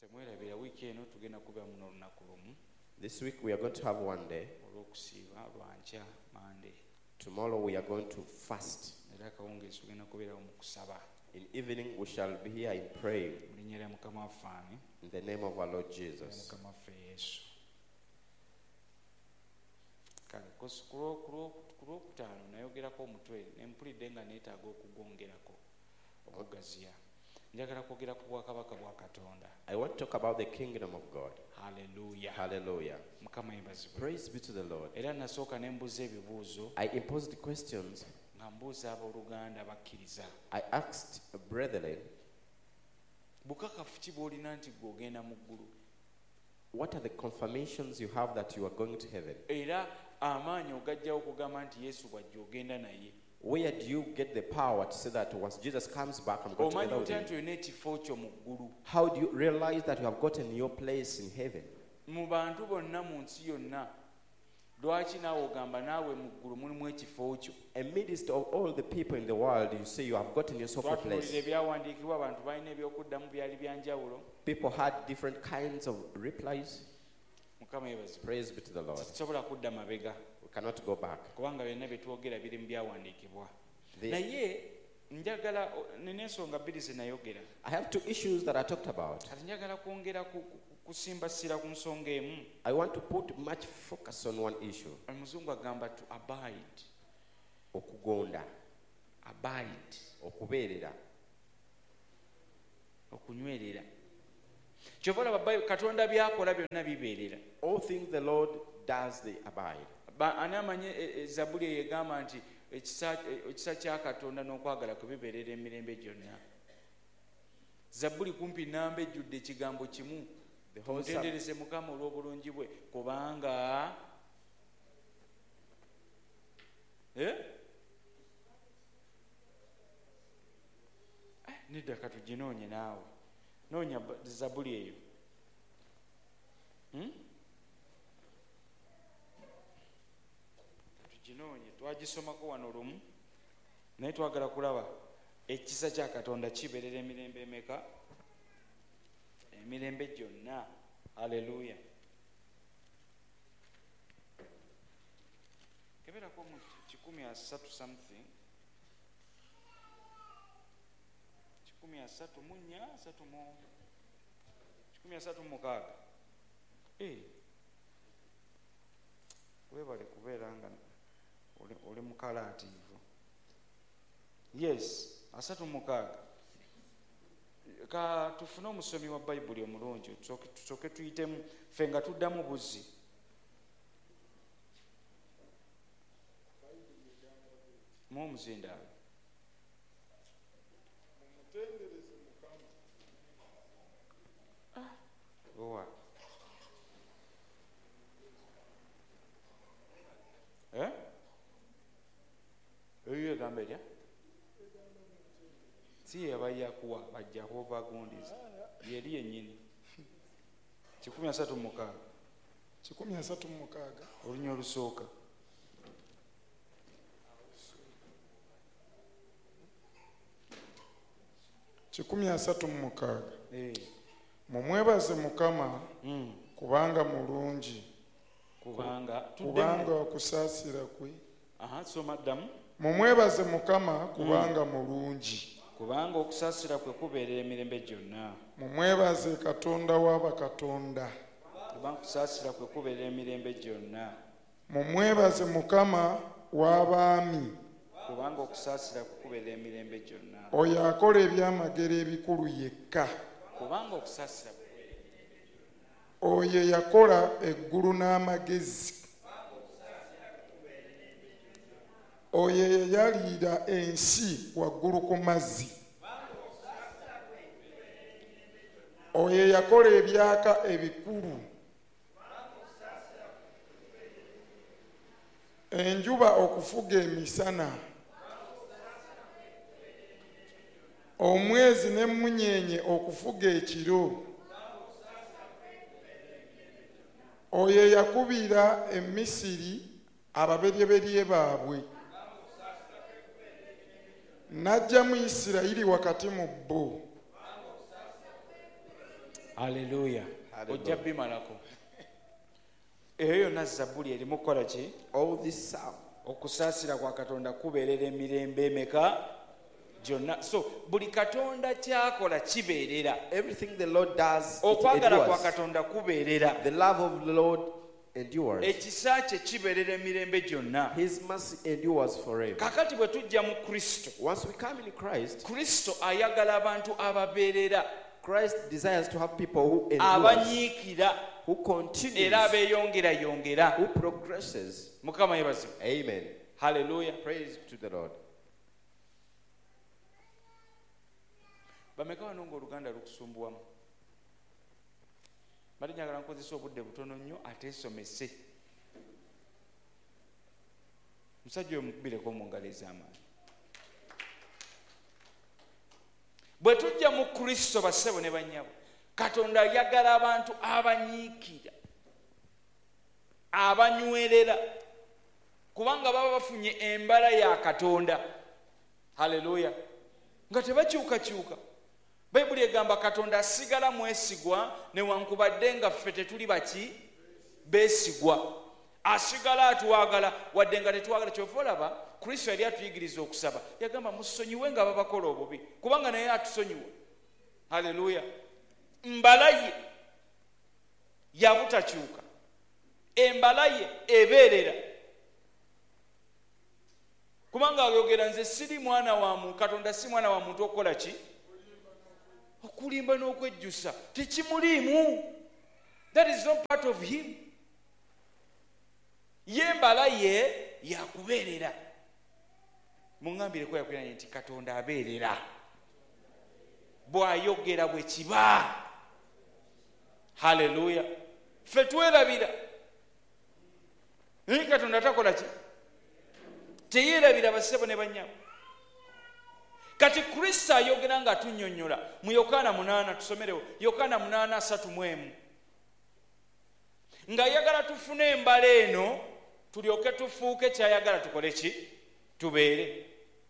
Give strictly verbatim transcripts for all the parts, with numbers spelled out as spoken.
This week we are going to have one day. Tomorrow we are going to fast. In evening we shall be here in praying. In the name of our Lord Jesus. I want to talk about the kingdom of God. Hallelujah. Hallelujah. Praise be to the Lord. I imposed questions. I asked brethren, what are the confirmations you have that you are going to heaven? Where do you get the power to say that once Jesus comes back, I'm going together with him? How do you realize that you have gotten your place in heaven? Amidst of all the people in the world, you say you have gotten yourself a place. People had different kinds of replies. Praise be to the Lord. We cannot go back. The, I have two issues that I talked about. I want to put much focus on one issue. Okugonda. Abide. Okubeerera. Okunywerera. Kyovola babayo Katonda byakola byonna bibeerera. All things the Lord does, they abide. Ani amanye Zabuli eyegamba nti ekisa kya Katonda n'okwagala kwe bibeerera emirembe gyonna. Zabuli kumpi namba ejjudde ekigambo kimu. Mutendereze Mukama olw'obulungi bwe kubanga eh nedda katuginoonye naawe noonya Zabuli eyo. Hmm? Katuginoonye twagisomako wano lumu naye twagala kulaba ekisa kya Katonda kibeerera emirembe emeka? Emirembe gyonna. Hallelujah. Keberako mu kikumi asatu something. Kikumi asatu mu nnya asatu mu kikumi asatu mu mukaaga. Eh. Webale kubeera nga oli mukalaativu. Yes, asatu mu mukaaga. Ka tufune omusomi wa Bayibuli omulungi tusooke tuyitemu ffe nga tuddamu buzzi. Mu omuzindaalo. Owa. Eh? Eyo egamba erya? Si yabaye akuwa bajja kuva gondiza. Yeri yennyini. kikumi asatu mu mukaaga. kikumi asatu mu mukaaga. Olunya olusooka. kikumi asatu mu mukaaga. Eh. Mumwebaze Mukama Mm. kubanga mulungi. Kubanga kubanga okusaasira kwe. Aha, soma ddamu. Mumwebaze Mukama kubanga mulungi. Kubanga okusaasira kwe kubeerera emirembe gyonna. Mumwebaze Katonda w'abakatonda. Kubanga okusaasira kwe kubeerera emirembe gyonna. Mumwebaze Mukama w'abaami. Kubanga okusaasira kwe kubeerera emirembe gyonna. Oyo akola ebyamagero ebikulu yekka. Kubanga okusaasira kwe. Oyo yakola eggulu n'amagezi. Oyo yayalira ensi waggulu ku mazzi. Oyo yakola ebyaka ebikulu. Enjuba okufuga emisana. Omwezi n'emmunyeenye okufuga ekiro. Oyo yakubira e Misiri ababeryeberye baabwe. Najja mu Isirayiri wakati mu bo. Hallelujah. Ojja bimalako. Eyo yonna Zabbuli erimu kukola ki? All this psalm. Okusaasira kwa Katonda kubeerera emirembe emeka gyonna. So buli Katonda kyakola kibeerera. Everything the Lord does, it okwagala kwa endures. Katonda kubeerera. The love of the Lord endures. Ekisa kye kibeerera emirembe gyonna. His mercy endures forever. Kakati bwe tujja mu Kristo, Once we come in Christ, Kristo ayagala abantu ababeerera, Christ desires to have people who endure, abanyiikira who continues, era abeeyongerayongera. who progresses. Mukama yebazibwe. Amen. Hallelujah. Praise to the Lord. Bameka wano ng'Oluganda lukusumbuwamu? Bali njagala nkozesa obudde butono nnyo ateesomese. Musajja oyo mukubireko mu ngalo ez'amaanyi. Bwe tujja mu Kristo bassebo ne bannyabo, Katonda ayagala abantu abanyiikira, abanywerera, kubanga baba bafunye embala ya Katonda. Haleluya. Nga tebakyukakyuka. Bayibuli egamba Katonda asigala mwesigwa newankubadde nga ffe tetuli baki beesigwa. Asigala atwagala wadde nga tetwagala. Kyova olaba Kristo yali atuyigiriza okusaba, yagamba musonyiwe nga babakola obubi, kubanga naye atusonyiwa. Haleluya. Mbala ye yabutakyuka, embala ye ebeerera, kubanga ayogera nze siri mwana wa muntu, Katonda si mwana wa muntu okukola ki? Okulimba n'okwejjusa. Tekimuliimu. That is not part of him. Ye mbala ye yakubeerera. Muŋŋambireko yakwiranye nti Katonda abeerera. Bw'ayogera bwe kiba. Haleluya. Ffe twerabira. Naye Katonda takola ki? Teyeerabira bassebo ne bannyabo. Kati Kristo ayogera nga tunnyonnyola mu Yokaana munaana, tusomerewo Yokaana munaana asatu mu emu. Ng'ayagala tufune embala eno tulyoke tufuuke kyayagala tukole ki? Tubeere.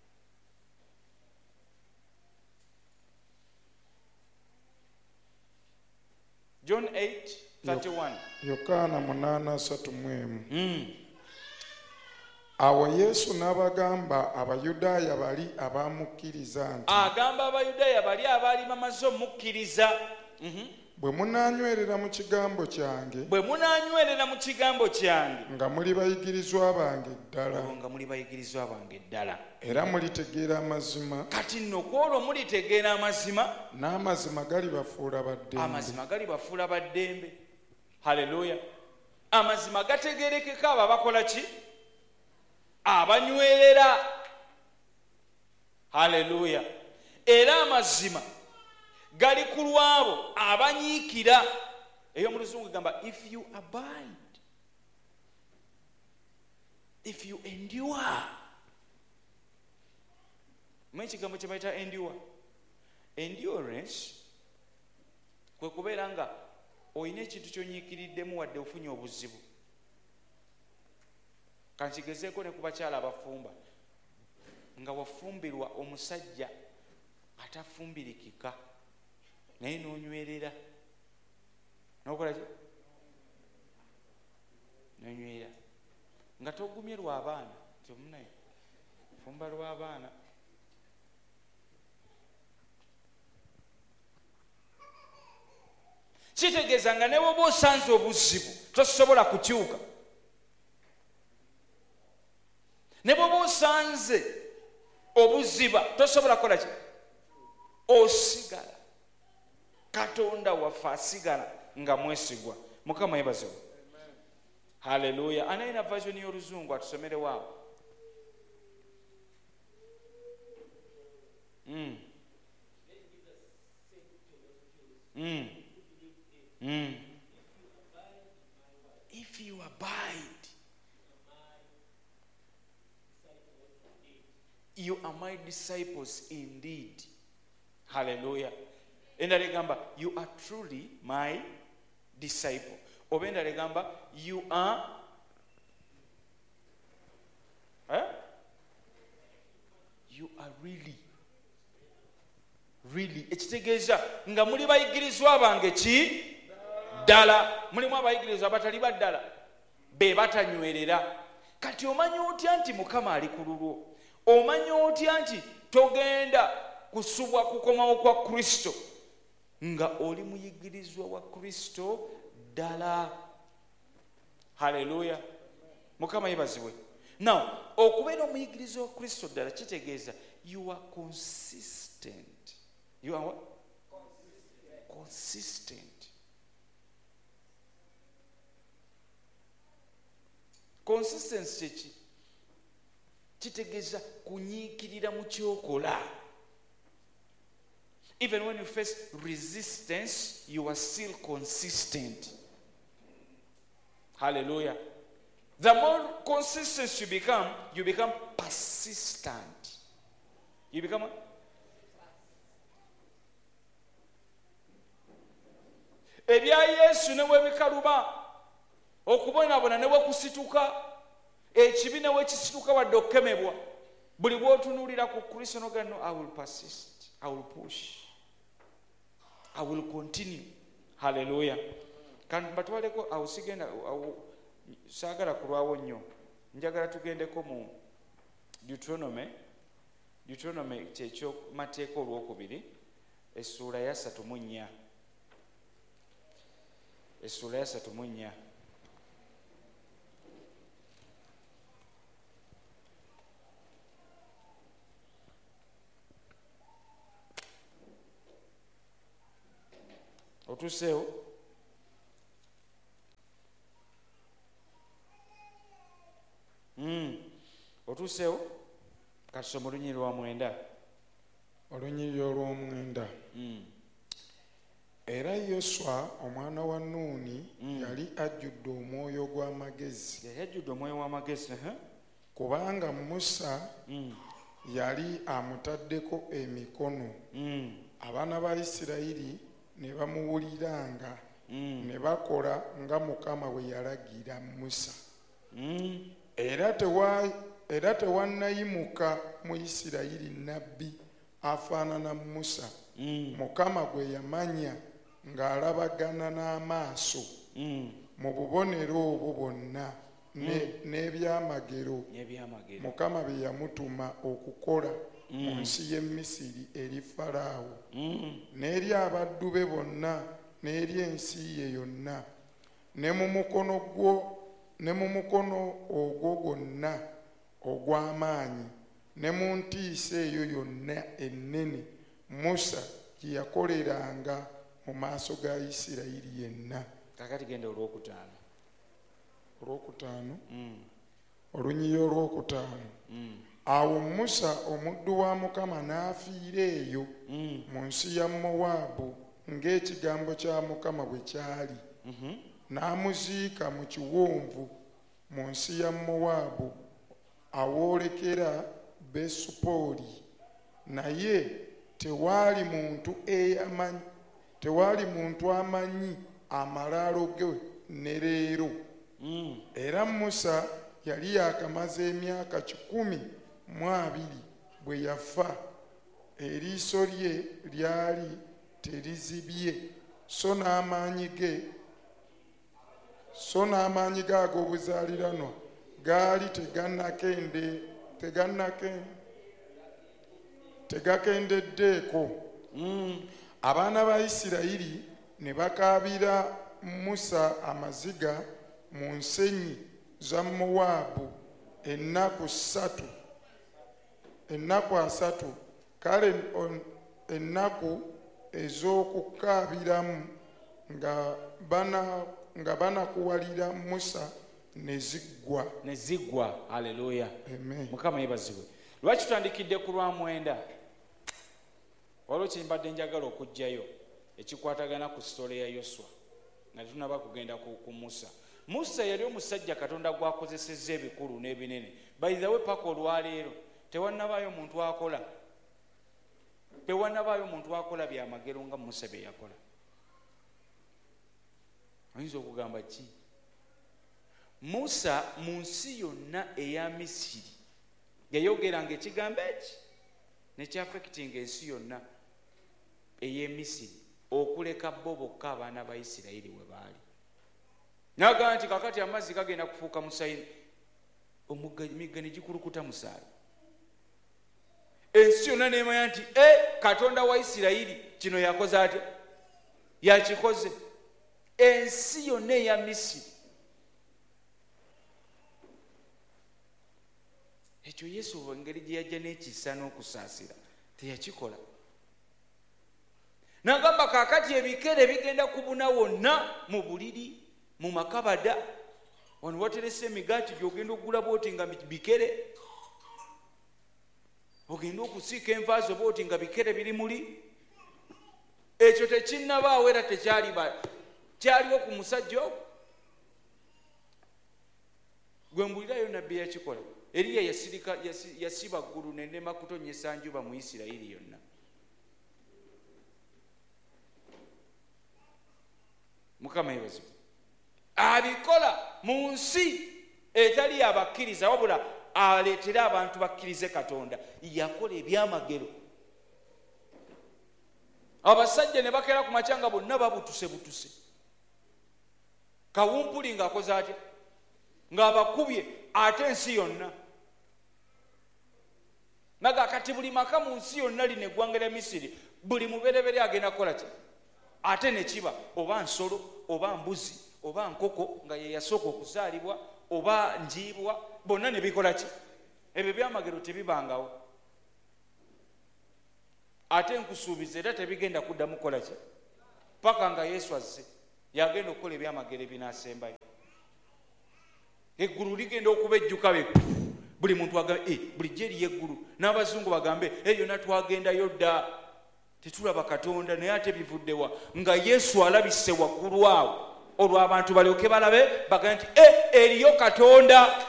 John eight thirty-one. Yokaana munaana asatu mu emu. Mm. Awo Yesu n'abagamba Abayudaaya bali abaamukkiriza nti, agamba Abayudaaya bali abaali bamaze omukkiriza, bwe munaanywerera mu kigambo kyange, bwe munaanywerera mu kigambo kyange, nga muli bayigirizwa bange ddala, nga muli bayigirizwa bange ddala, era mulitegeera amazima, kati nno kwolwo mulitegeera amazima, n'amazima galibafuula baddembe. amazima galibafuula baddembe. Haleluya. Amazima gategeerekeka abo abakola ki? Abanywerera. Haleluya. Era amazima gali ku lwabo abanyiikira. Eyo mu Luzungu gamba if you abide, if you endure. Mwe kigambo kye bayita endure. Endurance kwe kubeera nga olina ekintu kyonyiikiriddemu wadde ofunye obuzibu. Kankigezeeko ne ku bakyala abafumba, nga wafumbirwa omusajja atafumbirikika naye n'onywerera, n'okola ki? N'onywerera nga togumye lw'abaana, kyomunaye fumba lw'abaana. Kitegeeza nga ne bw'oba osanze obuzibu tosobola kukyuka, ne bw'oba osanze obuziba tosobola kukola ki? Osigala. Katonda waffe asigala nga mwesigwa. Mukama yebaziwe. Haleluya. Anaina version y'Oluzungu atusomerewo awo. Mm. Mm. Mm. If you abide, you are my disciples indeed. Hallelujah. Endala egamba you are truly my disciple. Oba endala egamba you are eh? you are really. really ekitegeeza nga muli bayigirizwa bange ki ddala, mulimu abayigirizwa abatali baddala be batanywerera. Kati omanyi otya nti Mukama ali ku lulwo? Omanyi otya nti togenda kusubwa kukomawo kwa Kristo nga oli muyigirizwa wa Kristo ddala? Haleluya, Mukama yebazibwe. Now okubeera omuyigirizwa wa Kristo ddala kitegeeza you are consistent. You are what? Consistent. Consistent. Consistency ki? Kitegeeza kunyiikirira mu kyokola. Even when you face resistance, you are still consistent. Hallelujah. The more consistent you become, you become persistent. You become what? Ebya Yesu ne webikaluba okubonaabona ne wekusituka, ekibi ne wekisituka wadde okukemebwa, buli bw'otunuulira ku Kristo n'ogamba no, I will persist, I will push, I will continue. Hallelujah. Kandi batwaleko awo sigenda saagala kulwawo nnyo, njagala tugendeko mu Deuteronomy. Deuteronomy kyekyo mateeka olwokubiri essuula ya ssatu mu nnya. Essuula ya ssatu mu nnya. Otuseewo? Mm. Otuseewo? Kasoma olunyiri lwa mwenda. Olunyiri olw'omwenda. Mm. Era Yoswa omwana wa Nuuni mm. yali ajjudde omwoyo gw'amagezi. Yali ajjudde omwoyo w'amagezi. Uh-huh. Kubanga Musa mm. yali amutaddeko emikono. Mm. Abaana ba Isirayiri ne bamuwuliranga mm. ne bakola nga Mukama bwe yalagira Musa. Mm. Era tewa era tewannayimuka mu Isirayiri nabbi afaanana Musa. Mm. Mukama gwe yamanya ng'alabagana n'amaaso mm. mu bubonero obwo bwonna n'ebyamagero mm. Mukama bye yamutuma okukola mm. mu nsi y'e Misiri eri Falaawo mm. n'eri abaddu be bonna n'eri ensi ye yonna ne mu mukono gwo ne mu mukono ogwo gwonna ogw'amaanyi ne mu ntiisa eyo yonna ennene Musa gye yakoleranga mu maaso ga Isirayiri yenna. Kakati genda olwokutaano. Olwokutaano? Mm. Olunyiri olwokutaano. Mm. Awo Musa omuddu wa Mukama n'afiira eyo mm. mu nsi ya Mowaabu ng'ekigambo kya Mukama bwe kyali. Mm-hmm. N'amuziika mu kiwonvu mu nsi ya Mowaabu awoolekera Besupooli. Naye tewaali muntu eyamanyi tewaali muntu amanyi amalaalo ge ne leero. mm. Era Musa yali yakamaze emyaka kikumi mu abiri bwe yafa. Eriiso lye lyali terizibye so n'amaanyi ge so n'amaanyi ge ag'obuzaaliranwa gaali tegannakende tegannakende tegakendeddeeko. mm. Abaana ba Isirayiri ne bakaabira Musa amaziga mu nsenyi za Mowaabu ennaku ssatu ennaku asatu. Kale ennaku ez'okukaabiramu nga bana nga banakuwalira Musa ne ziggwa. Ne ziggwa. Haleluya. Amen. Mukama yebazibwe. Lwaki tutandikidde ku lwa mwenda? Waliwo kyembadde njagala okugjayo ekikwatagana ku sitole ya Yoswa nga tunaba kugenda ku Musa. Musa yali omusajja Katonda gwakozesezza ebikulu n'ebinene. By the way, paka olwaleero tewannabaayo muntu akola tewannabaayo muntu akola byamagero nga Musa bye yakola. Oyinza okugamba ki? Musa mu nsi yonna eya Misiri yayogeranga ekigambo eki nekyafekitinga ensi yonna. ey'e Misiri okuleka bo bokka abaana ba Isirayiri we baali. N'agamba nti kakati amazzi gagenda kufuuka musayini, emigga ne gikulukuta musaayi. Ensi yonna n'emanya nti e Katonda wa Isirayiri kino yakoze atya, yakikoze. Ensi yonna eya Misiri. Ekyo Yesu engeri gye yajja n'ekisa n'okusaasira teyakikola. N'agamba kaakati ebikere bigenda kubuna wonna mu buliri, mu makabada. Wano waterese emigaati gy'ogenda okugula booti nga bikere. Ogenda okusiika envaazo booti nga bikere biri muli. Ekyo tekinnabaawo era tekyali kyaliwo ku musajja ogwo. Gwe mbulirayo nabbi yakikola. Eriya yasirika yasiba ggulu n'enema kutonnyesa njuba mu Isirayiri yonna. Mukama yebazibu. Abikola mu nsi etali yabakkiriza wabula aleetera abantu bakkirize Katonda. Yakola ebyamagero. Abasajja ne bakera ku macanga bonna babutuse butuse. Kawumpuli ng'akoze atya, ng'abakubye ate ensi yonna. Naga kati buli maka mu nsi yonna lino eggwanga lya Misiri buli muberebere agenda kukola ki? Ate ne kiba oba nsolo oba mbuzi oba nkoko nga ye yasooka okuzaalibwa oba njiibwa, bonna ne bikola ki? Ebyo byamagero tebibangawo. Ate nkusuubiza era tebigenda kuddamu kukola ki? Paka nga Yesu azze yagenda okukola ebyamagero ebinaasembayo. Eggulu ligenda okubejjuka be buli muntu agambe, eh, bulijjo eriyo eggulu. N'abazungu bagambe, eh, yonna twagendayo dda tetulaba Katonda, naye ate bivuddewa nga Yesu alabise waggulu awo. Olwo abantu balyoke balabe bagambe nti eh, eriyo Katonda.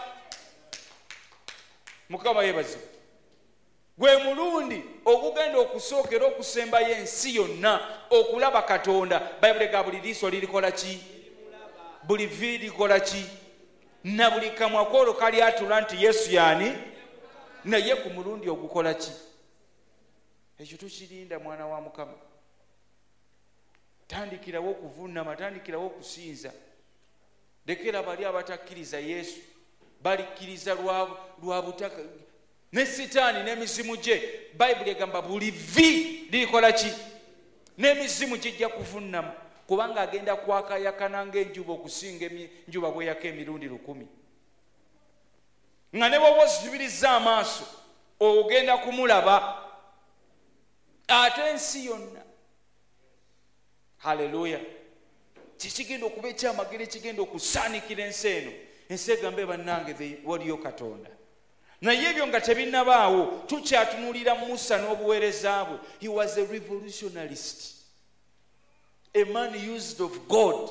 Mukama yebazibu. Gwe mulundi ogugenda okusookera okusembayo ensi yonna okulaba Katonda. Bayibuli ga buli liiso lirikola ki? Buli vi likola ki? Na buli kamwa koolo kali atula nti Yesu yaani, naye ku mulundi ogukola ki? Ekyo tukirinda mwana wa Mukama. Tandikirawo okuvuunama, tandikirawo okusinza. Lekera bali abatakkiriza Yesu balikkiriza lwa butaka. Ne Sitaani n'emizimu gye Bayibuli egamba buli vi lirikola ki? N'emizimu gijja kuvuunama. Kubanga agenda kwakayakana ng'enjuba okusinga enjuba bweyaka emirundi lukumi. Nga ne bw'oba osibiriza amaaso ogenda kumulaba. Ate ensi yonna. Haleluya. Kikigenda okuba ekyamagero ekigenda okusaanikira ensi eno. Ensi egambe bannange waliyo Katonda. Naye ebyo nga tebinnabaawo tukyatunulira Musa n'obuweereza bwe. He was a revolutionarist. A man used of God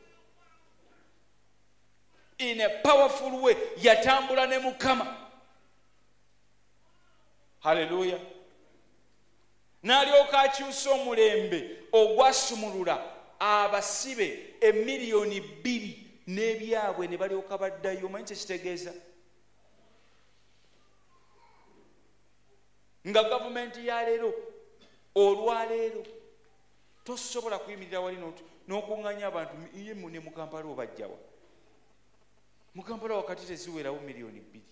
in a powerful way. Yatambula ne Mukama. Hallelujah. N'alyoka akyusa omulembe ogwasumulula abasibe emiliyoni bbiri n'ebyabwe ne balyoka baddayo. Omanyi kye kitegeeza? Nga gavumenti ya leero olwaleero tosobola kuyimirira wali n'okuŋŋanya abantu ye ne mu Kampala obajjawa. Mu Kampala wakati teziwerawo miliyoni bbiri.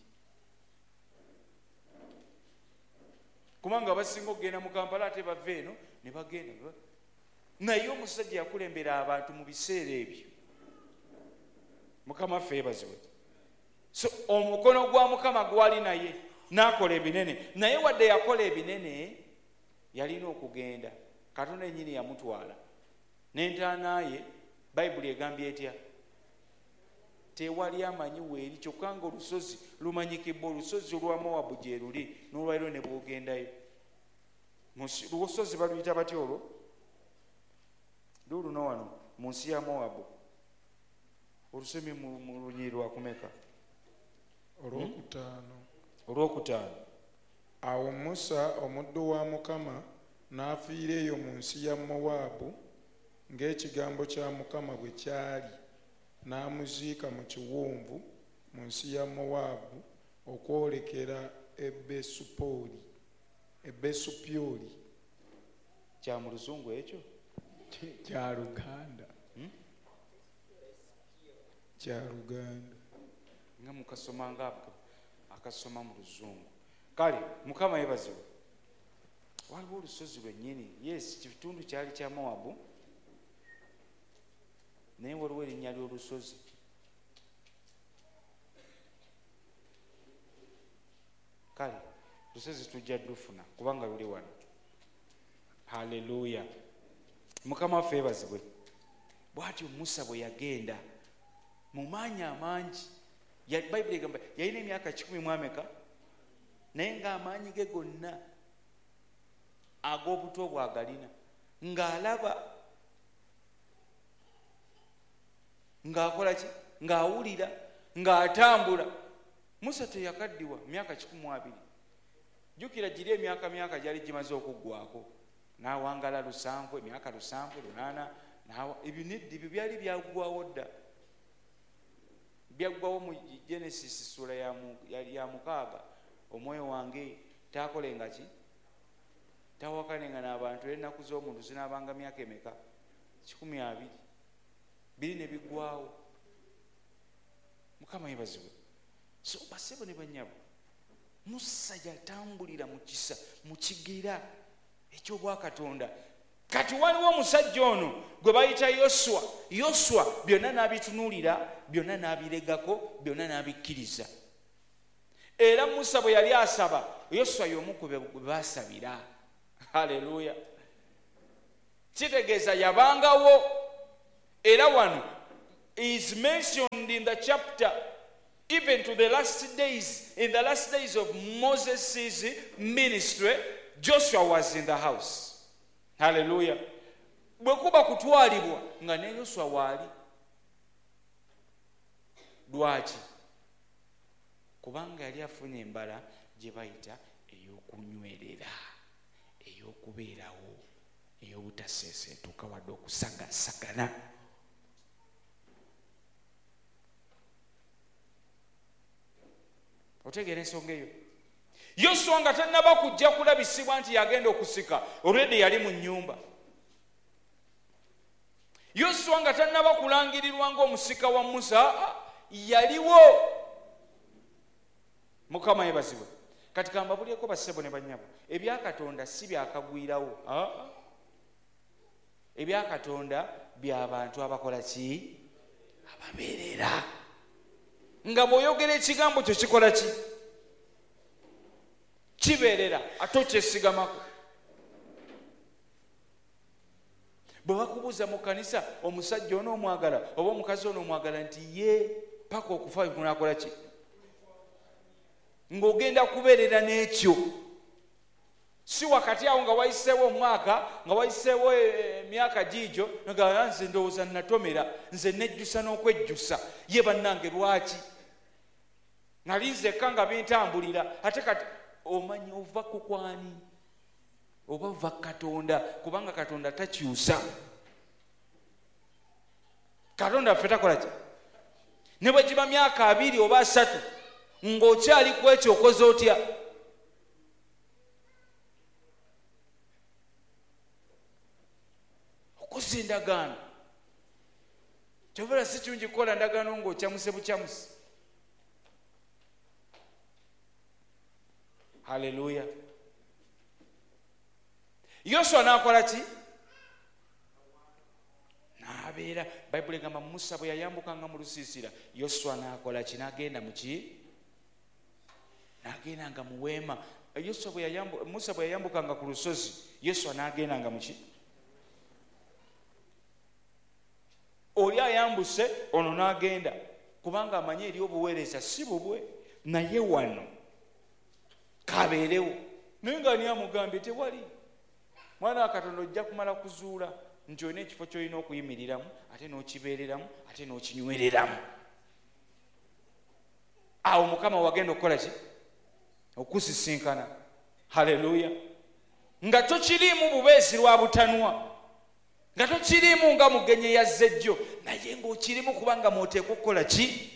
Kubanga abasinga okugenda mu Kampala ate bava eno ne bagenda. Naye omusajja yakulembera abantu mu biseera ebyo. Mukama ffe yeebazibwe. So omukono gwa Mukama gwali naye n'akola ebinene. Naye wadde yakola ebinene yalina okugenda. Katonda yennyini yamutwala. N'entaana ye Bayibuli egambye etya? Tewali amanyi weeri kyokka nga olusozi lumanyikibwa. Olusozi olwa Mowabu gye luli n'olwaliro ne bw'ogendayo. Olusozi baluyita batya olwo? Luuluno wano mu nsi ya Mowabu. Olusomye mu lunyiri lwa kumeka? Olwokutaano. Olwokutaano. Awo Musa omuddu wa Mukama n'afiira eyo mu nsi ya Mowaabu ng'ekigambo kya Mukama bwe kyali, n'amuziika mu kiwonvu mu nsi ya Mowaabu okwolekera e Besupoli, e Besupyoli. kya mu luzungu ekyo kya Luganda kya Luganda nga mukasoma nga akasoma mu luzungu. Kale Mukama yeebazibwe. Waliwo olusozi lwennyini, yes, kitundu kyali kya Mowabu, naye waliwo erinnya ly'olusozi. Kale lusozi tujja dufuna kubanga luli wano. Haleluya. Mukama waffe yeebazibwe. Bw'atyo Musa bwe yagenda mu maanyi amangi, Bayibuli egamba yalina emyaka kikumi mu ameka, naye ng'amaanyi ge gonna ag'obuto bwagalina, ng'alaba, ng'akola ki, ng'awulira, ng'atambula. Musa teyakaddiwa myaka kikumi mu abiri. Jjukira giri emyaka myaka gyali gimaze okuggwako, n'awangala lusanvu, emyaka lusanvu, lunaana, ebiniddi byo byali byaggwawo dda, byaggwawo mu Genesis sura ya mukaaga. Omwoyo wange taakolenga ki, tawakanenga n'abantu, ennaku z'omuntu zinaabanga myaka emeka, kikumi abiri, biri ne biggwawo. Mukama yeebazibwe. So basebo ne bannyabo, Musa yatambulira mu kisa, mu kigera eky'obwakatonda. Kati waliwo omusajja ono gwe bayita Yoswa. Yoswa byonna n'abitunuulira, byonna n'abiregako, byonna n'abikkiriza. Era Musa bwe yali asaba, Yoswa y'omu ku be baasabira. Haleluya. Kitegeeza yabangawo. Era wano is mentioned in the chapter even to the last days. In the last days of Moses' ministry, Joshua was in the house. Hallelujah. Bwe kuba kutwalibwa nga ne Yoswa waali. Lwaki? Kubanga yali afunye embala gye bayita ey'okunywerera, ey'okubeerawo, ey'obutaseeseetuka wadde okusagasagana. Otegeera ensonga eyo? Yoswa nga tannaba kujja kulabisibwa nti yagenda okusika, already yali mu nnyumba. Yoswa nga tannaba kulangirirwa ng'omusika wa Musa, yaliwo. Mukama yeebazibwe. Kati kambabulyeko bassebo ne bannyabo, ebya Katonda si byakagwirawo. Ebya Katonda by'abantu abakola ki? Ababeerera. Nga bw'oyogera ekigambo kyo kikola ki? Kibeerera, ate okyesigamako. Bwe bakubuuza mu kkanisa omusajja ono omwagala oba omukazi ono omwagala nti ye paka okufa kunaakola ki? Ng'ogenda kubeerera n'ekyo. Si wakati awo nga wayiseewo omwaka, nga wayiseewo emyaka giigyo, nga nze ndowooza natomera, nze nejjusa n'okwejjusa. Ye bannange lwaki? Nali nzekka nga bintambulira, ate kati omanyi ova ku kwani? Oba ova Katonda, kubanga Katonda takyusa. Katonda ffe takola ki? Ne bwe giba myaka abiri oba asatu, ng'okyali ku ekyo okoze otya? Okoze endagaano. Kyovera si kirungi kukola ndagaano ng'okyamuse bukyamuse. Haleluya. Yoswa n'akola ki? N'abeera. Bayibuli egamba Musa bwe yayambukanga mu lusiisira, Yoswa n'akola ki? N'agenda mu ki? N'agendanga mu weema. Yoswa bwe yayambu, Musa bwe yayambukanga ku lusozi, Yoswa n'agendanga mu ki? Oli ayambuse, ono n'agenda, kubanga amanyi eri obuweereza si bubwe, naye wano kabeerewo. Naye nga ani amugambye tewali. Mwana wa Katonda ojja kumala kuzuula nti olina ekifo ky'olina okuyimiriramu, ate n'okibeereramu, ate n'okinywereramu. Awo Mukama wagenda okukola ki? Okusisinkana. Haleluya. Nga tokiriimu bubeezi lwa butanwa, nga tokiriimu nga mugenyi yazze jjo, naye ng'okirimu kubanga mw'oteekwa okukola ki?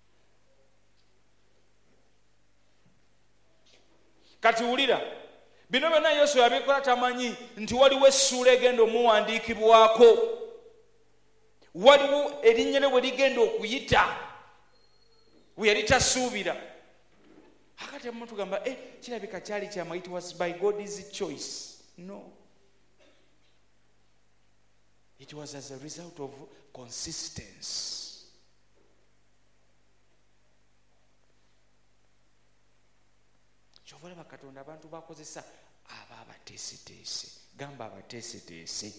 Kati wulira, bino byonna Yoswa yabikola tamanyi nti waliwo essuula egenda omuwandiikibwako, waliwo erinnya lye bwe ligenda okuyita we yali tasuubira. Akati abamu tugamba eh, kirabika kyali kyama, it was by God's choice. No, it was as a result of consistency. Kyovalaba Katonda abantu bakozesa aba abateeseteese, gamba abateeseteese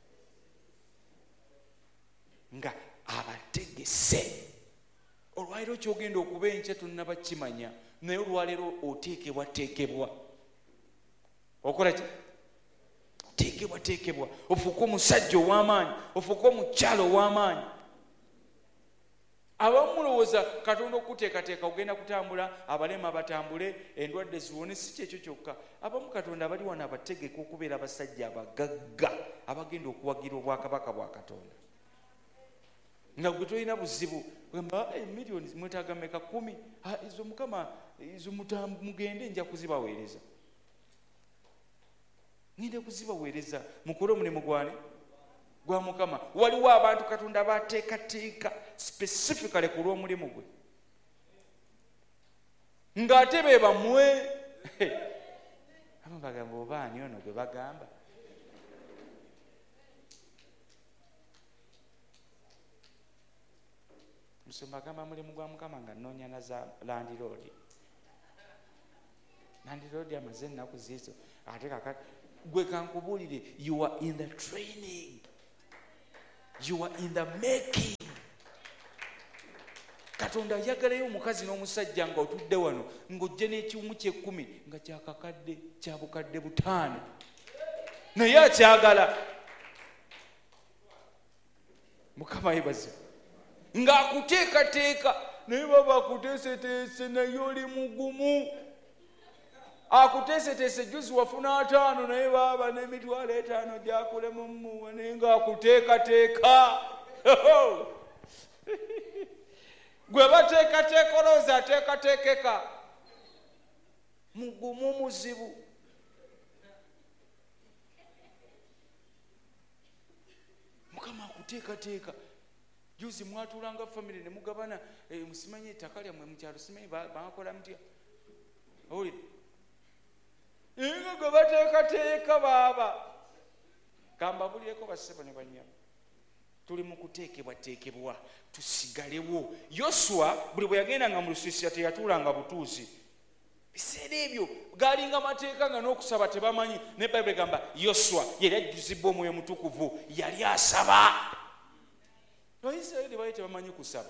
nga abategese. Olwaleero kyogenda okuba enkya tonnaba kimanya, naye olwaleero oteekebwa teekebwa okola ki? Teekebwa teekebwa, ofuuke omusajja ow'amaanyi, ofuuke omukyalo ow'amaanyi. Abamu mulowooza Katonda okuteekateeka ogenda kutambula, abalema batambule, endwadde ziwone. Si kyekyo kyokka. Abamu Katonda abali wano abategeka okubeera abasajja abagagga abagenda okuwagira obwakabaka bwa Katonda. Nga gwe tolina buzibu gamba emiliyoni mwetaaga meka kumi, izo Mukama izo mugende nja kuzibaweereza, ngende kuzibaweereza, mukole omulimu gwane gwa Mukama. Waliwo abantu Katonda bateekateeka specifically ku lw'omulimu gwe, ng'ate be bamwe abamu bagamba oba ani ono gwe bagamba. Musumba agamba mulimu gwa Mukama nga nnoonya na za landiroodi. Landiroodi amaze ennaku ziizo, ate kakati gwe kankubuulire, you are in the training, you are in the making. Katonda ayagalayo omukazi n'omusajja nga otudde wano ng'ojje n'ekiwumu ky'ekkumi nga kyakakadde kya bukadde butaano, naye akyagala. Mukama yeebazibwe. Ng'akuteekateeka naye baba akuteeseteese, naye oli mugumu. Akuteeseteese juzi wafuna ataano naye baba n'emitwalo etaano gyakulemu mmuwa, naye ng'akuteekateeka. Gwe bateekateeka olowooza ateekateekeka, mugumu muzibu. Mukama akuteekateeka. Juzi mwatulanga family ne mugabana e, musimanyi ettaka lyammwe mu kyalo, simanyi bakola mutya oli ingo gwe bateekateeka baaba. Kamba bulieko bassebo ne banyama, tuli mu kuteekebwateekebwa tusigalewo. Yoswa buli bwe yagendanga mu lusiisira teyatuulanga butuuzi. Biseera ebyo galinga mateeka nga n'okusaba tebamanyi, ne Bayibuli egamba Yoswa yali ajjuzibwa Omwoyo Mutukuvu, yali asaba. Abayisirayiri baali tebamanyi kusaba,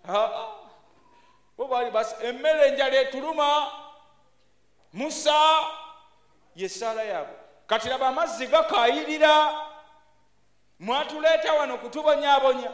bo baali basi emmere enjala etuluma, Musa yesaala yaabwe. Kati laba amazzi gakaayirira, mwatuleeta wano kutubonyaabonya.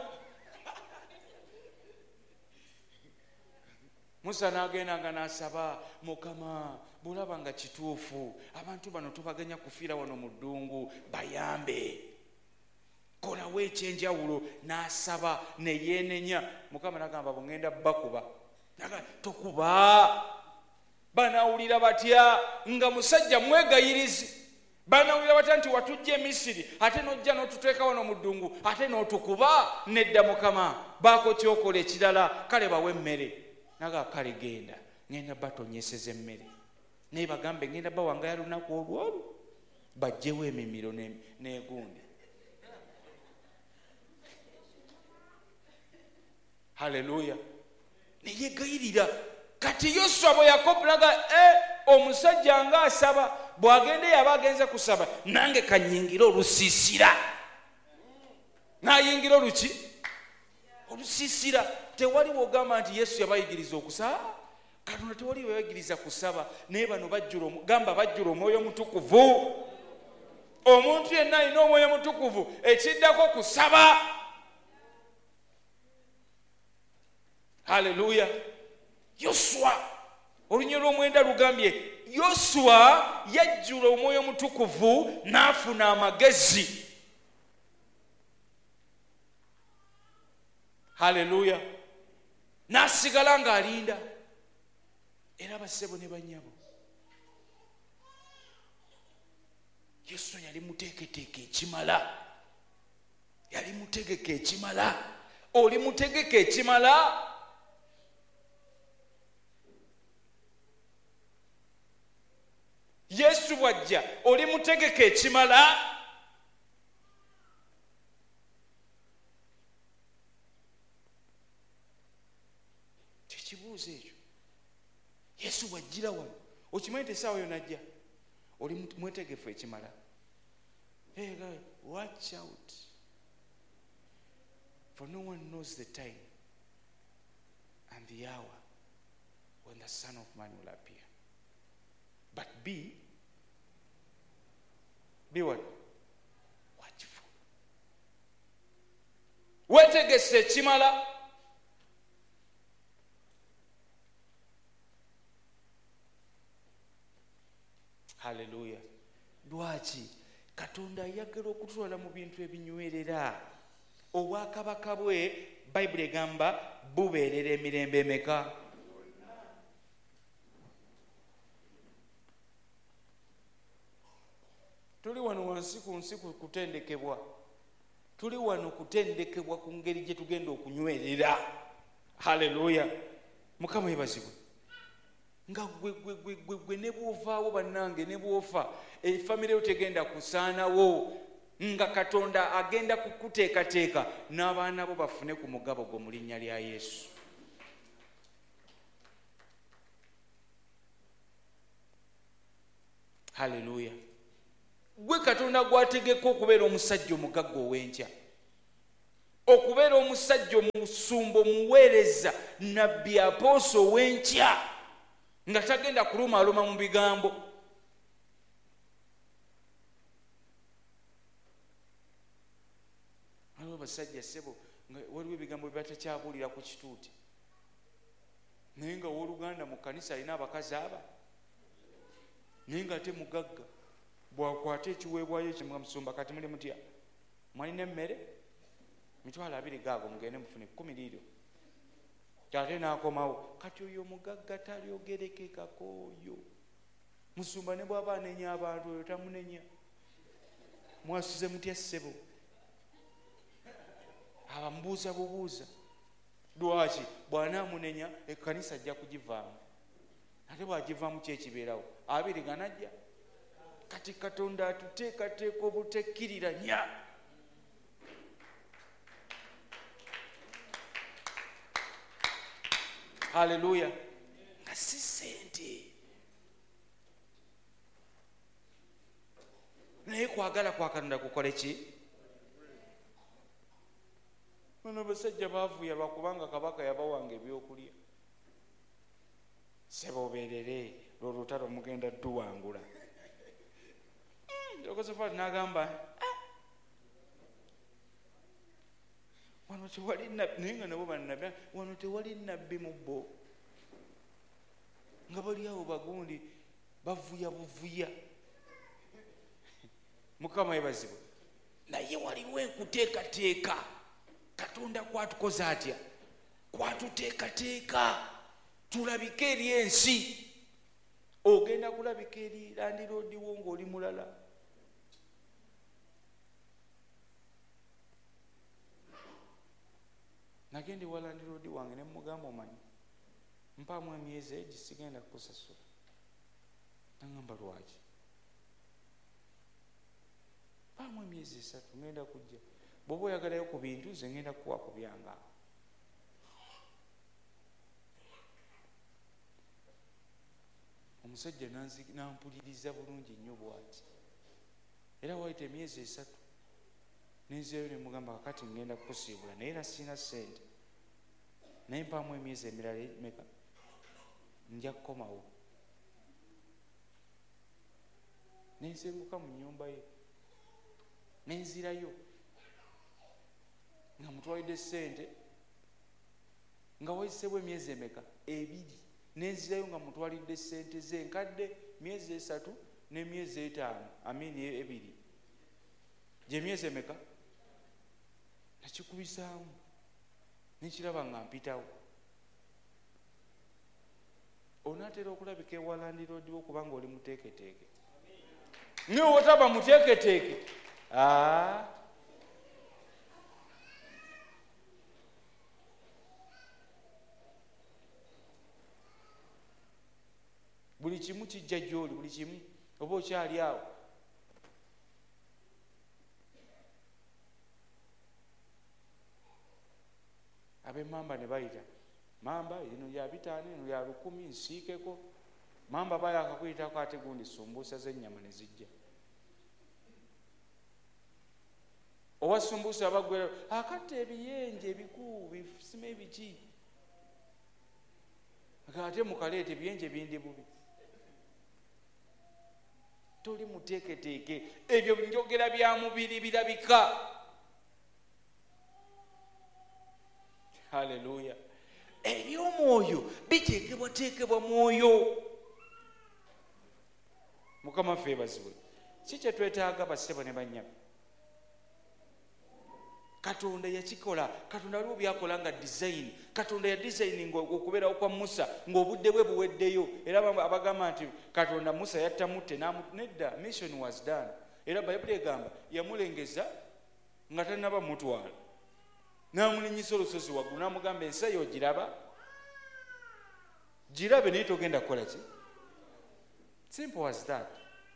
Musa n'agendanga n'asaba, Mukama bulaba nga kituufu, abantu bano tubaganya kufiira wano mu ddungu, bayambe, kolawo ekyenjawulo. N'asaba ne yeenenya. Mukama n'agamba bwengenda bakuba, tokuba. Banaawulira batya nga musajja mwegayirizi? Banaawulira batya nti watujja e Misiri ate n'ojja n'otuteeka wano mu ddungu ate n'otukuba? Nedda, Mukama baako kyokola ekirala, kale bawe emmere. Naga kale genda, ngenda batonyeseza emmere, naye bagambe ngenda bawangaya lunaku olwolu, bajjewo emimiro n'egundi. Haleluya. Neyegayirira. Kati Yoswa bwe yakopulaga e omusajja nga asaba, bw'agende yaba agenze kusaba, nange kanyingira olusiisira. N'ayingira oluki? Olusiisira. Tewaliwo ogamba nti Yesu yabayigiriza okusaba. Katonda tewaliwo yabayigiriza kusaba, naye bano bajjula gamba bajjula Omwoyo Mutukuvu. Omuntu yenna alina Omwoyo Mutukuvu, ekiddako kusaba. Haleluya. Yoswa olunyiro lw'omwenda lugambye Yoswa yajjula Omwoyo Mutukuvu n'afuna amagezi. Haleluya. N'asigala ng'alinda. Era bassebo ne bannyabo, Yesu yali muteeketeeke ekimala. Yali mutegeke ekimala. Oli mutegeke ekimala. Yesu wajja oli mutegeke ekimala. Tekibuuzo ekyo. Yesu wajjira wano okimanyi essaawa yo najja oli mwetegefu ekimala. Hey guys, watch out, for no one knows the time and the hour when the Son of Man will appear. But be, be what? Watchful. Wetegese ekimala. Hallelujah. Lwaki Katonda ayagala okutwala mu bintu ebinywerera. Obwakabaka bwe Bayibuli egamba bubeerera emirembe emeka? Tuli wano wansi ku nsi kutendekebwa. Tuli wano kutendekebwa ku ngeri gye tugenda okunywerera. Hallelujah. Mukama yebazibwe. Nga gwe gwe gwe gwe gwe ne bwovaawo bannange ne bwofa efamire yo tegenda kusaanawo nga Katonda agenda kukuteekateeka n'abaana bo bafune ku mugabo gwo mu linnya lya Yesu. Hallelujah. Gwe Katonda gwategeka okubeera omusajja omugagga ow'enkya, okubeera omusajja omusumba omuweereza nabbi apooso ow'enkya nga tagenda kulumaaluma mu bigambo. Waliwo basajja ssebo nga waliwo ebigambo bye batakyabuulira ku kituuti, naye nga owooluganda mu kkanisa alina abakazi aba, naye nga ate mugagga. Bwakwata ekiweebwayo ekyo musumba, kati muli mutya? Mwalina emmere? Mitwalo abiri gaago mugende mufune kkumi liiryo. Ate n'akomawo. Kati oyo mugagga talyogerekekako oyo. Musumba ne bw'aba anenya abantu oyo tamunenya. Mwasuze mutya ssebo? Abamubuuza bubuuza. Lwaki? Bw'anaamunenya ekkanisa ajja kugivaamu. Ate bw'agivaamu ki ekibeerawo? Abiri ganajja. Kati Katonda atuteekateeka obutekkiriranya. Hallelujah. Nga si ssente. Naye kwagala kwa Katonda kukole ki? Bano basajja baavuya lwakubanga kabaka yabawanga ebyokulya. Ssebo obeerere lw'olutalo mugenda tuwangula. Yokosafaati n'agamba wano tewali nabbi, naye nga nabo bannabbi, wano tewali nabbi mu bo. Nga bali awo bagundi bavuya buvuya. Mukama yebazibwe. Naye waliwo enkuteekateeka. Katonda kwatukoze atya? Kwatuteekateeka tulabike eri ensi. Ogenda kulabika eri landiroodi wo ng'oli mulala. Nagende wa landiroodi wange ne mugamba omanyi mpaamu emyezi egi sigenda kukusasula. Nagamba lwaki? Mpaamu emyezi esatu ngenda kujja. Bw'oba oyagalayo ku bintu ze ngenda kukuwa ku byange awo. Omusajja nampuliriza bulungi nnyo bw'ati. Era wayita emyezi esatu nenzeeyo ne mugamba kakati ngenda kukusiibula naye era sina ssente. Naye mpaamu emyezi emirala emeka nja kukomawo. Nensenguka mu nnyumba ye nenzirayo nga mutwalidde ssente, nga wayiseewo emyezi emeka? Ebiri. Nenzirayo nga mutwalidde ssente ze nkadde myezi esatu n'emyezi etaano, amini ebiri. Gye myezi emeka? Nakikubisaamu nekiraba nga mpitawo. Onaatera okulabika ewa landiroodi wo kubanga oli muteeketeeke. niwe wotaba muteeketeeke. Ah. Buli kimu kijja gy'oli, buli kimu oba okyali awo. Ab'emmamba ne bayita, mamba eno ya bitaano eno ya lukumi nsiikeko. Mamba baya akakuyitako ate gundi sumbuusa z'ennyama ne zijja. Owa sumbuusa abagwera akatta ebiyenje ebikuu bifusime ebiki. Ate mukaleeta ebiyenje bindi bubi. Toli muteeketeeke, ebyo njogera bya mubiri birabika. Haleluya. Eby'omwoyo biteekebwateekebwa mwoyo. Mukama ffe bazibwe. Si kye twetaaga bassebo ne bannyabo. Katonda yakikola, Katonda aliwo byakola nga design. Katonda ya designing okubeera kwa Musa ng'obudde bwe buweddeyo. Era abagamba nti Katonda Musa yattamutte n'amudda. Mission was done. Era Bayibuli egamba yamulengeza nga tannaba mutwala. N'amulinyisa olusozi waggulu n'amugamba ensi eyo ogiraba? Girabe naye togenda kukola ki? Simple as that.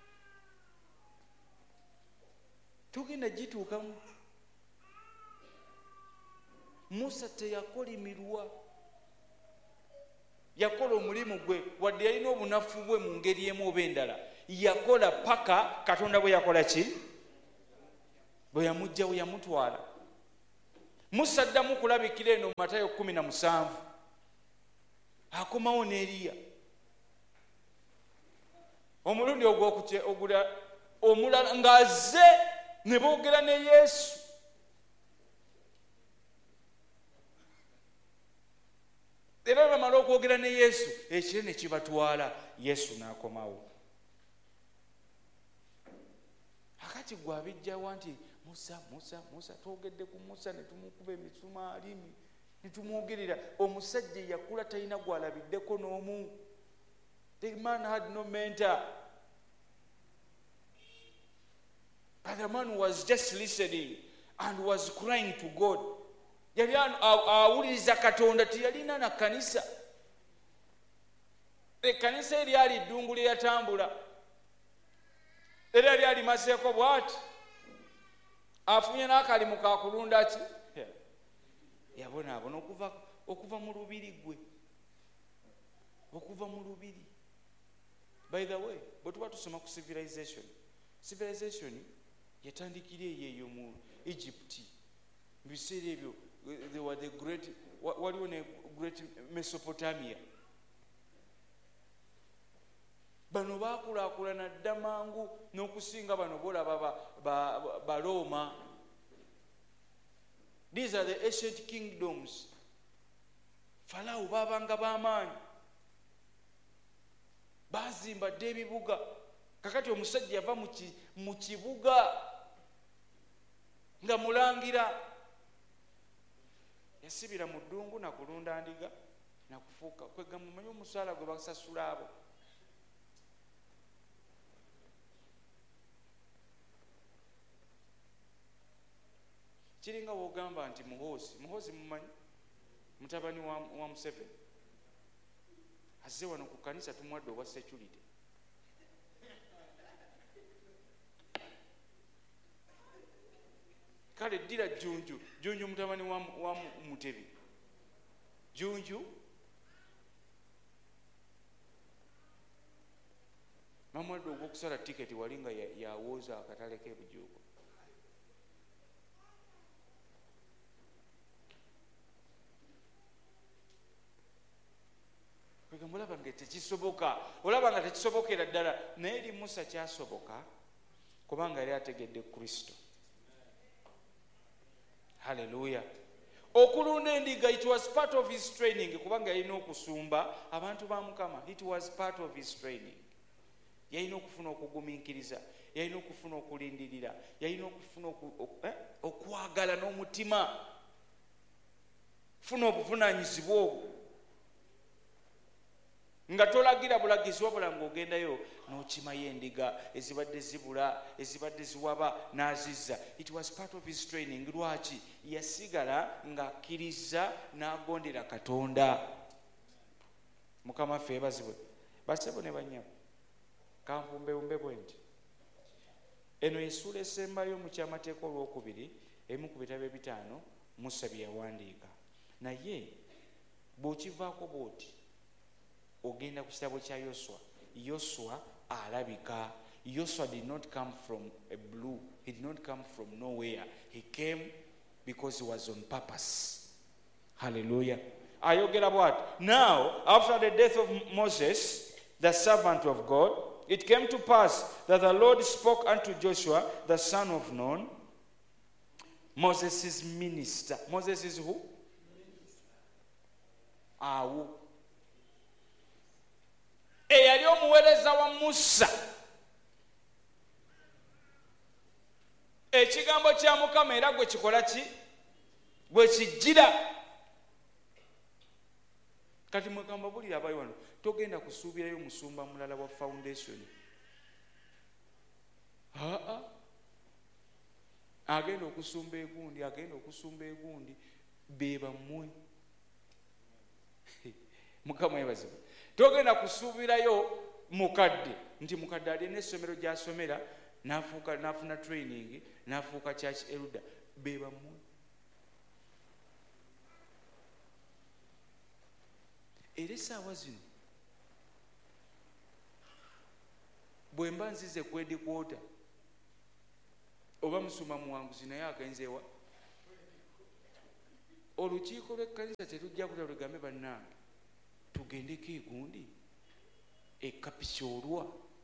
Togenda gituukamu. Musa teyakolimirwa. Yakola omulimu gwe wadde yalina obunafu bwe mu ngeri emu oba endala. Yakola paka Katonda bwe yakola ki? Bwe yamugjawo yamutwala. Musa addamu kulabikira eno mu Matayo kumi na musanvu. Akomawo ne Eriya. Omulundi ogula omulala ng'azze ne boogera ne Yesu. Era bamala okwogera ne Yesu, ekire ne kibatwala, Yesu n'akomawo. Akati gwe abijjawo nti Musa, Musa, Musa, twogedde ku Musa ne tumukuba emisumaali ne tumwogerera. Omusajja yakula talina gw'alabiddeko n'omu. The man had no mentor. But the man was just listening and was crying to God. Yali awuliriza Katonda, teyalina na kanisa. Ekkanisa eryali ddungu lye yatambula. Era lyali maseeko bw'ati. Afunye n'akalimu ka kulunda ki? Yabonaabona okuva okuva mu lubiri gwe. Okuva mu lubiri. By the way, bwe tuba tusoma ku civilization. Civilization yatandikira eyo mu Egypt. Mu biseera ebyo they were the great, waliwo ne great Mesopotamia. Bano baakulaakulana dda mangu n'okusinga bano bolaba ba Roma. These are the ancient kingdoms. Farao baabanga b'amaanyi. Baazimba dda ebibuga. Kakati omusajja yava mu kibuga nga mulangira. Yasibira mu ddungu na kulunda ndiga na kufuuka kwega mumanyi omusaala gwe basasula abo. Kiringa wogamba nti Muhoozi, Muhoozi mumanyi mutabani wa, wa Museveni azze wano ku kanisa tumwadde obwa security. Kale ddira Jjunju, Jjunju mutabani wa, wa Mutebi. Jjunju mamwadde ogw'okusala tiketi wali nga yawooza akatale k'ebujuuko. Kwegamba olaba nga tekisoboka, olaba nga tekisobokera ddala, naye eri Musa kyasoboka kubanga yali ategedde Kristo. Hallelujah. Okulunda endiga, it was part of his training kubanga yalina okusumba abantu ba Mukama. It was part of his training. Yalina okufuna okugumiikiriza, yalina okufuna okulindirira, yalina okufuna okwagala n'omutima, funa obuvunaanyizibwa obwo. nga tolagira bulagizi wabula ng'ogendayo n'okimayo endiga ezibadde zibula ezibadde ziwaba n'azizza. It was part of his training. Lwaki? Yasigala ng'akkiriza n'agondera Katonda. Mukama ffe yeebazibwe. Basebo ne bannyabo kanfumbewumbe bwe nti eno essuula esembayo mu kyamateeka olwokubiri emu ku bitabo ebitaano Musa bye yawandiika, naye bw'okivaako bw'oti ogenda ku kitabo kya Yoswa. Yoswa alabika. Yoswa did not come from a blue. He did not come from nowhere. He came because he was on purpose. Hallelujah. Ayogera bw'ati. Now, after the death of Moses, the servant of God, it came to pass that the Lord spoke unto Joshua, the son of Nun, Moses' minister. Moses is who? Awo. Eyali omuweereza wa Musa. Ekigambo kya Mukama era gwe kikola ki? Bwe kijjira. Kati mugamba bulira abayi wano togenda kusuubirayo musumba mulala wa foundation. Aa. Agenda okusumba egundi, agenda okusumba egundi beba mmwe. Mukama yeebazibwe. Togenda kusuubirayo mukadde nti mukadde ali n'essomero gy'asomera n'afuuka n'afuna training n'afuuka church elder beba mmwe. Era essaawa zino bwe mba nzize kwedi kwota oba musuma muwanguzi naye agenzeewa olukiiko lw'ekkanisa terujja kuta lugambe bannange tugendeko egundi ekapikyolwa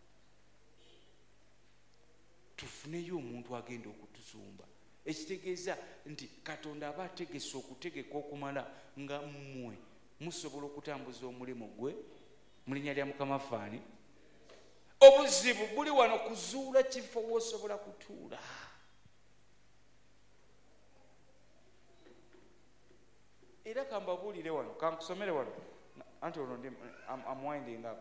tufuneyo omuntu agenda okutusumba. Ekitegeeza nti Katonda aba ategese okutegeka okumala nga mmwe musobola okutambuza omulimu gwe mu linnya lya Mukama faani. Obuzibu buli wano kuzuula kifo w'osobola kutuula. Era kambabuulire wano kankusomere wano anti ono ndi I'm winding up.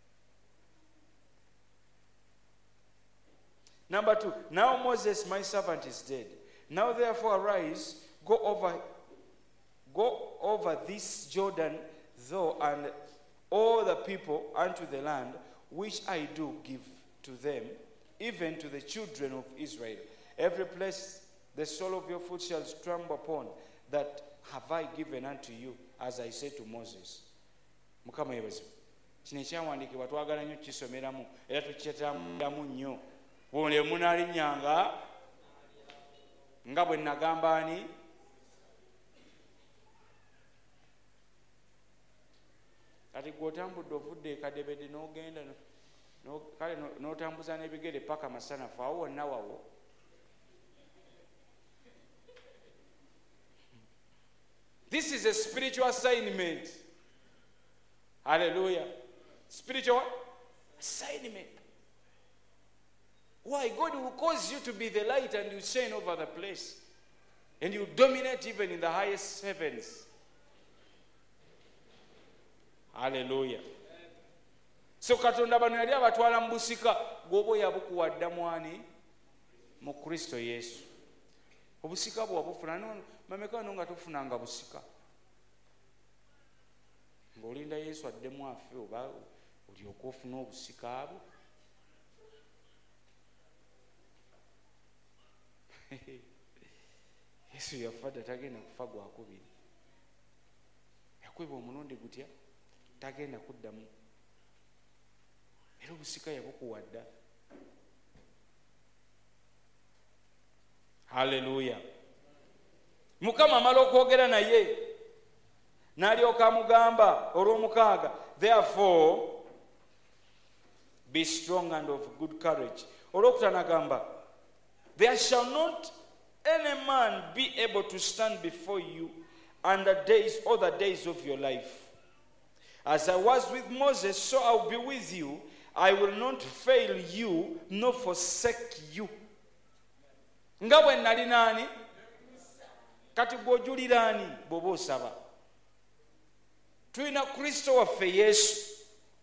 Number two, now Moses my servant is dead. Now therefore arise, go over Go over this Jordan, thou and all the people unto the land which I do give to them, even to the children of Israel. Every place the sole of your foot shall trample upon, that have I given unto you, as I said to Moses. Mukama yeebazibwe. Kino ekyawandiikibwa twagala nnyo kisomeramu era tukyetambulamu nnyo. Bw'ole munaalinnyanga nga bwe nagamba ani kati gw'otambudde ovudde ekadebede n'ogenda kale n'otambuza n'ebigere paka masanafu awo wonna wawo. This is a spiritual assignment. Hallelujah. Spiritual assignment. Why? God will cause you to be the light and you shine over the place. And you dominate even in the highest heavens. Hallelujah. So Katonda bano yali abatwala mu busika gwobo yabukuwadda mwani mu Kristo Yesu. Obusika bwo wabufuna no mameka no nga tofunanga busika. Ng'olinda Yesu addemu afe oba olyoka ofuna obusika abo. Yesu yafadda tagenda kufa gwakubiri. Yakweba omulundi gutya tagenda kuddamu. Era obusika yabukuwadda. Hallelujah. Mukama amala okwogera naye n'alyoka amugamba olw'omukaaga, therefore be strong and of good courage. Olwokutaano agamba, there shall not any man be able to stand before you and the days, all the days of your life. As I was with Moses, so I will be with you. I will not fail you, nor forsake you. Nga bwe nali nani? Kati gw'ojulira ani bw'oba osaba? Tulina Kristo waffe Yesu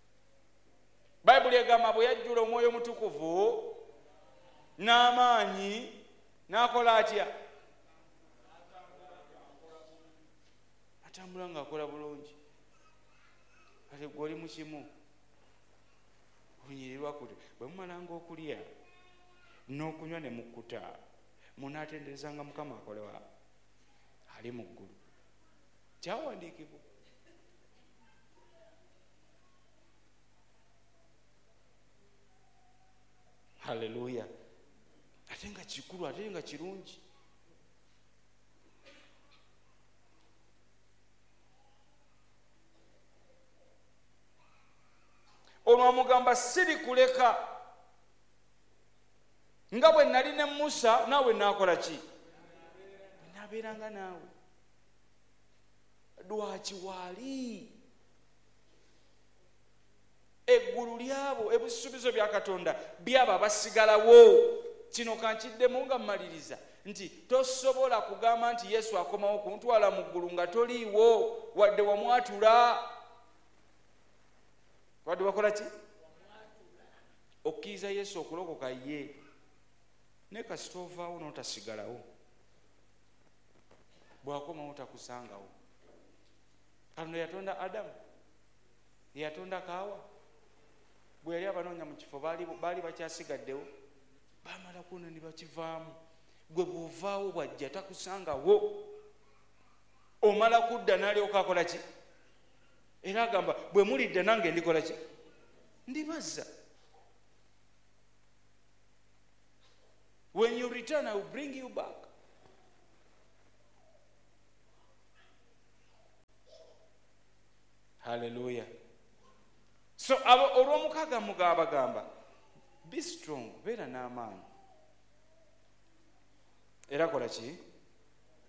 bayibuli egamba bwe yajjula omwoyo omutukuvu n'amaanyi n'akola atya? Atambula ng'akola bulungi. Ate gwe oli mu kimu onyirirwa kuti bwe mumalanga okulya n'okunywa ne mukkuta munaatenderezanga Mukama akolewa ali mu ggulu. Kyawandiikibwa. Haleluya. Ate nga kikulu, ate nga kirungi. Ono amugamba siri kuleka nga bwe nali ne Musa naawe naakola ki? Naabeeranga naawe. Lwaki waali eggulu lyabo ebisuubizo bya Katonda byaba basigalawo. Kino kankiddemu nga mmaliriza nti tosobola kugamba nti Yesu akomawo kuntwala mu ggulu nga toliiwo wadde wamwatula. Wadde wakola ki? Okkiriza Yesu okulokoka ye. Ne kasita ovaawo n'otasigalawo, bw'akomawo takusangawo. Katonda yatonda Adamu, yatonda Kaawa. Bwe yali abanoonya mu kifo baali baali bakyasigaddewo, baamala kuno ne bakivaamu. Gwe bw'ovaawo bw'ajja takusangawo. Omala kudda n'alyoka akola ki? Era agamba bwe mulidde nange ndikola ki? Ndibazza. When you return, I will bring you back. Hallelujah. So olw'omukaaga mugamba gamba be strong, beera n'amaanyi. Era kola ki?